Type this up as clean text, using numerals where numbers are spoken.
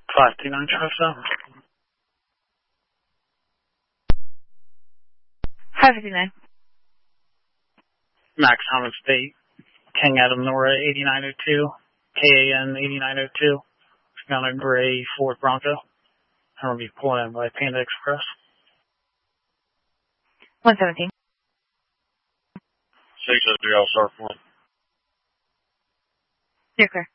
52957. 559. Max Honda State, King Adam Nora 8902, KAN 8902. Got a gray Ford Bronco. I'm going to be pulling in by Panda Express. 117. 603 Star 4. You're clear.